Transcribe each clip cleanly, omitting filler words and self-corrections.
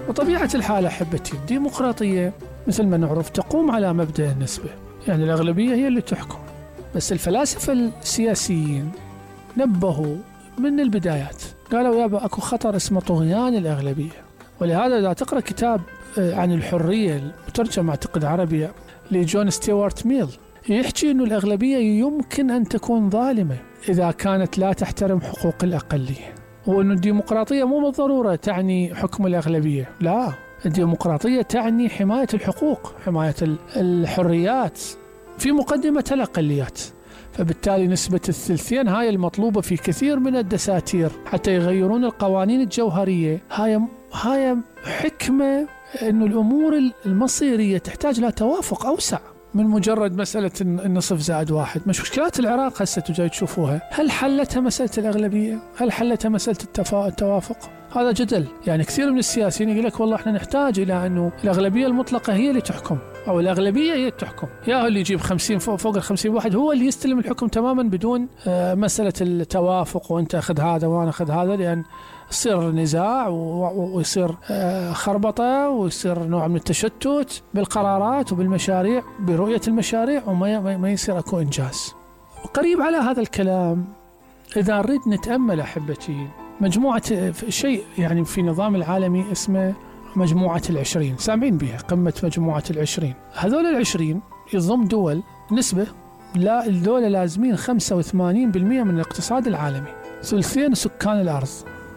وطبيعة الحال أحبتي الديمقراطية مثل ما نعرف تقوم على مبدأ النسبة، يعني الأغلبية هي اللي تحكم. بس الفلاسفة السياسيين نبهوا من البدايات، قالوا يابا أكو خطر اسمه طغيان الأغلبية. ولهذا إذا تقرأ كتاب عن الحرية مترجم أعتقد عربي لجون ستيوارت ميل، يحكي أنه الأغلبية يمكن أن تكون ظالمة إذا كانت لا تحترم حقوق الأقلية، وأن الديمقراطية مو بالضرورة تعني حكم الأغلبية، لا، الديمقراطية تعني حماية الحقوق، حماية الحريات، في مقدمة الأقليات. فبالتالي نسبة الثلثين هاي المطلوبة في كثير من الدساتير حتى يغيرون القوانين الجوهرية، هاي حكمة أن الأمور المصيرية تحتاج لها توافق أوسع من مجرد مسألة النصف زائد واحد. مشكلات العراق هسه تجي تشوفوها، هل حلتها مسألة الأغلبية؟ هل حلتها مسألة التوافق؟ هذا جدل. يعني كثير من السياسيين يقول لك والله احنا نحتاج إلى أنه الأغلبية المطلقة هي اللي تحكم، أو الأغلبية هي تحكم، يا اللي يجيب 50 فوق 50 واحد هو اللي يستلم الحكم تماما بدون مسألة التوافق وأنت أخذ هذا وأنا أخذ هذا، لأن يصير نزاع ويصير خربطة ويصير نوع من التشتت بالقرارات وبالمشاريع، برؤية المشاريع، وما يصير أكو إنجاز. وقريب على هذا الكلام إذا نريد نتأمل أحبتي مجموعة شيء يعني في نظام العالمي اسمه مجموعة العشرين، سامعين بها قمة مجموعة العشرين. هذول العشرين يضم دول نسبة، لا الدول لازمين 85% من الاقتصاد العالمي، ثلثين سكان الأرض،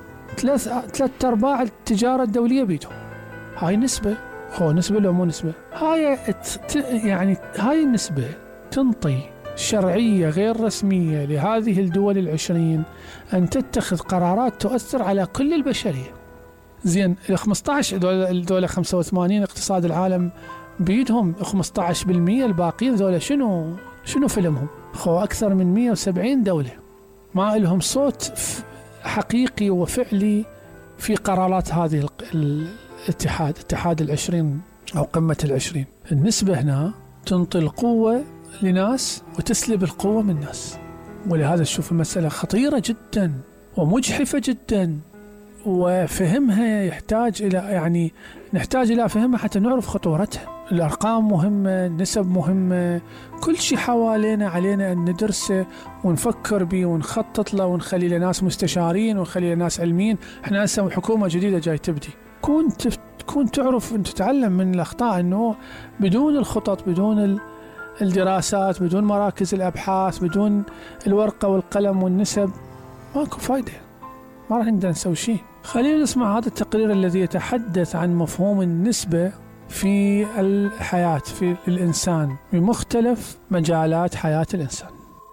3/4 التجارة الدولية بيدهم. هاي نسبة، هو نسبة لو مو نسبة، يعني هاي النسبة تنطي شرعية غير رسمية لهذه الدول العشرين أن تتخذ قرارات تؤثر على كل البشرية. زين الدولة 85 اقتصاد العالم بيدهم 15%، الباقيين ذولا شنو فيلمهم؟ أكثر من 170 دولة ما لهم صوت حقيقي وفعلي في قرارات هذه اتحاد العشرين أو قمة العشرين. النسبة هنا تنطي القوة لناس وتسلب القوة من ناس، ولهذا نشوف المسألة خطيرة جدا ومجحفة جدا، وفهمها نحتاج إلى فهمها حتى نعرف خطورتها. الأرقام مهمة، النسب مهمة، كل شيء حوالينا علينا أن ندرسه ونفكر به ونخطط له ونخلي له ناس مستشارين ونخلي له ناس علميين. احنا هسه حكومة جديدة جاي تبدي، كون تعرف أن تتعلم من الأخطاء، أنه بدون الخطط، بدون الدراسات، بدون مراكز الأبحاث، بدون الورقة والقلم والنسب ماكو فايدة، ما راح نقدر نسوي شيء. خلينا نسمع هذا التقرير الذي يتحدث عن مفهوم النسبة في الحياة، في الإنسان، بمختلف مجالات حياة الإنسان.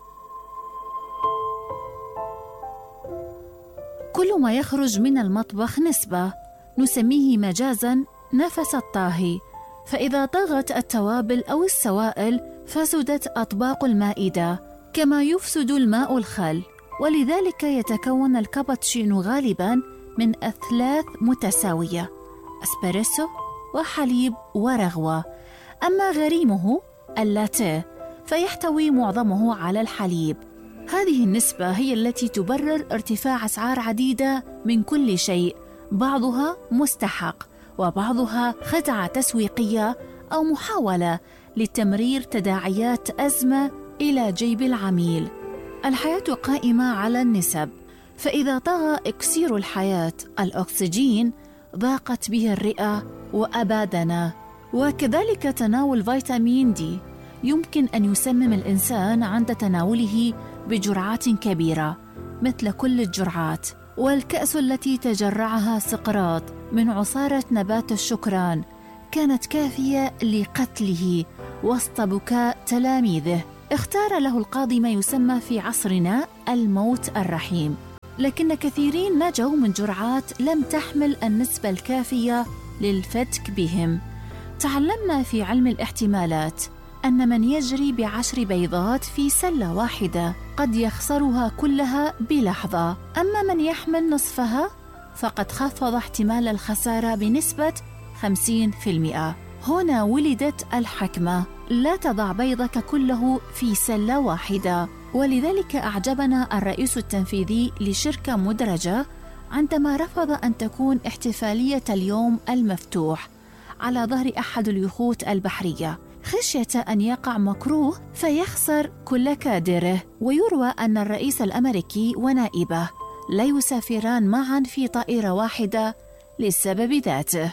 كل ما يخرج من المطبخ نسبة، نسميه مجازاً نفس الطاهي، فإذا طغت التوابل أو السوائل فسدت أطباق المائدة، كما يفسد الماء الخل. ولذلك يتكون الكابتشينو غالباً من أثلاث متساوية، أسبريسو وحليب ورغوة. أما غريمه اللاتيه فيحتوي معظمه على الحليب. هذه النسبة هي التي تبرر ارتفاع أسعار عديدة من كل شيء، بعضها مستحق وبعضها خدعة تسويقية أو محاولة لتمرير تداعيات أزمة إلى جيب العميل. الحياة قائمة على النسب، فإذا طغى إكسير الحياة الأكسجين ضاقت به الرئة وأبادنا. وكذلك تناول فيتامين دي يمكن أن يسمم الإنسان عند تناوله بجرعات كبيرة مثل كل الجرعات. والكأس التي تجرعها سقراط من عصارة نبات الشكران كانت كافية لقتله وسط بكاء تلاميذه. اختار له القاضي ما يسمى في عصرنا الموت الرحيم، لكن كثيرين نجوا من جرعات لم تحمل النسبة الكافية للفتك بهم. تعلمنا في علم الاحتمالات أن من يجري ب10 بيضات في سلة واحدة قد يخسرها كلها بلحظة، أما من يحمل نصفها فقد خفض احتمال الخسارة بنسبة 50%. هنا ولدت الحكمة: لا تضع بيضك كله في سلة واحدة. ولذلك أعجبنا الرئيس التنفيذي لشركة مدرجة عندما رفض أن تكون احتفالية اليوم المفتوح على ظهر أحد اليخوت البحرية خشية أن يقع مكروه فيخسر كل كادره. ويروى أن الرئيس الأمريكي ونائبه لا يسافران معا في طائرة واحدة للسبب ذاته.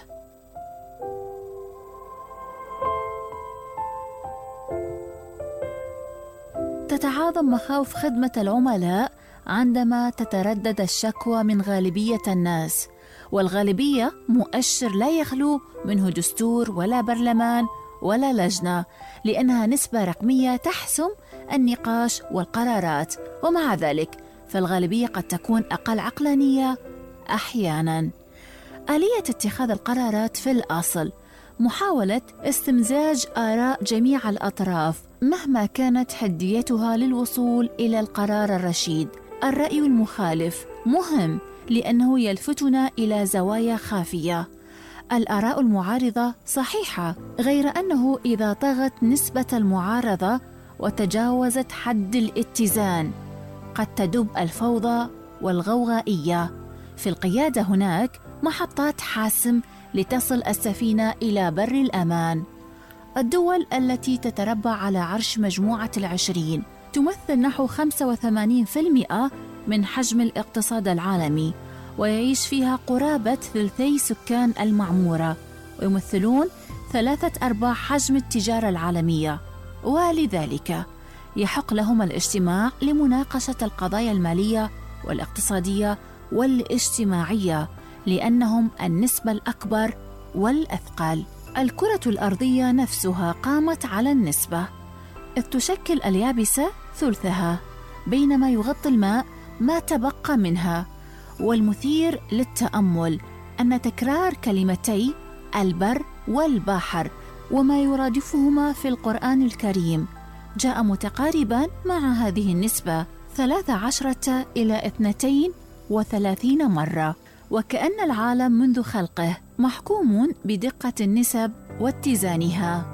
تتعاظم مخاوف خدمة العملاء عندما تتردد الشكوى من غالبية الناس، والغالبية مؤشر لا يخلو منه دستور ولا برلمان ولا لجنة، لأنها نسبة رقمية تحسم النقاش والقرارات. ومع ذلك فالغالبية قد تكون أقل عقلانية أحياناً. آلية اتخاذ القرارات في الأصل محاولة استمزاج آراء جميع الأطراف مهما كانت حديتها للوصول إلى القرار الرشيد. الرأي المخالف مهم لأنه يلفتنا إلى زوايا خافية. الآراء المعارضة صحيحة، غير أنه إذا طغت نسبة المعارضة وتجاوزت حد الاتزان قد تدب الفوضى والغوغائية. في القيادة هناك محطات حاسم لتصل السفينة إلى بر الأمان. الدول التي تتربع على عرش مجموعة ال20 تمثل نحو 85% من حجم الاقتصاد العالمي، ويعيش فيها قرابة ثلثي سكان المعمورة، ويمثلون 3/4 حجم التجارة العالمية، ولذلك يحق لهم الاجتماع لمناقشة القضايا المالية والاقتصادية والاجتماعية لأنهم النسبة الأكبر والأثقل. الكرة الأرضية نفسها قامت على النسبة، إذ تشكل اليابسة ثلثها، بينما يغطي الماء ما تبقى منها. والمثير للتأمل أن تكرار كلمتي البر والبحر وما يرادفهما في القرآن الكريم جاء متقاربا مع هذه النسبة 13 إلى 32 مرة، وكأن العالم منذ خلقه محكوم بدقة النسب واتزانها.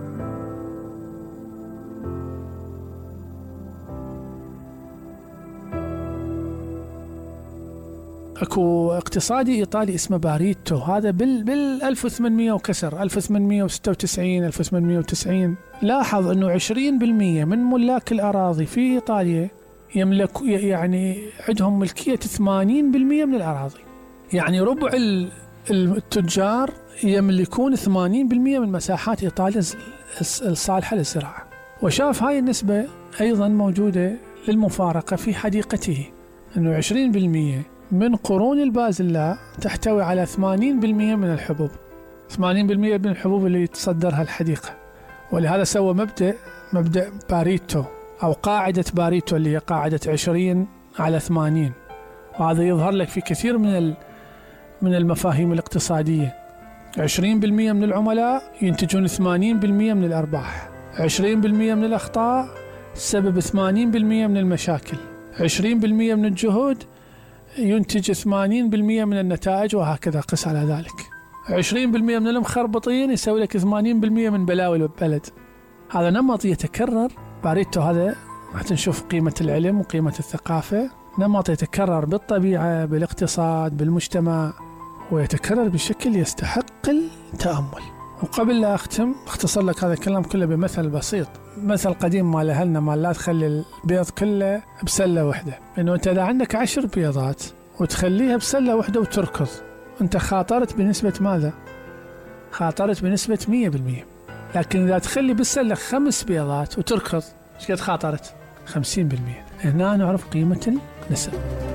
اكو اقتصادي ايطالي اسمه باريتو، هذا بال 1800 وكسر 1896 1890 لاحظ انه 20% من ملاك الاراضي في ايطاليا يملك، يعني عندهم ملكية 80% من الاراضي، يعني ربع التجار يملكون 80% من مساحات ايطاليا الصالحة للزراعة. وشاف هاي النسبة ايضا موجودة للمفارقة في حديقته، انه 20% من قرون البازلاء تحتوي على 80% من الحبوب، 80% من الحبوب اللي تصدرها الحديقة. ولهذا سوى مبدأ باريتو أو قاعدة باريتو اللي هي قاعدة 20/80. وهذا يظهر لك في كثير من المفاهيم الاقتصادية. 20% من العملاء ينتجون 80% من الأرباح، 20% من الأخطاء سبب 80% من المشاكل، 20% من الجهود ينتج 80% من النتائج، وهكذا قس على ذلك. 20% من المخربطين يسوي لك 80% من بلاوي البلد. هذا نمط يتكرر. باريتو هذا راح نشوف قيمة العلم وقيمة الثقافة، نمط يتكرر بالطبيعة بالاقتصاد بالمجتمع، ويتكرر بشكل يستحق التأمل. وقبل لا أختم اختصر لك هذا الكلام كله بمثل بسيط، مثل قديم مال أهلنا مال لا تخلي البيض كله بسلة واحدة. إنه أنت إذا عندك 10 بيضات وتخليها بسلة واحدة وتركض، أنت خاطرت بنسبة ماذا؟ خاطرت بنسبة 100%. لكن إذا تخلي بالسلة 5 بيضات وتركض، ايش قد خاطرت؟ 50%. هنا نعرف قيمة النسب.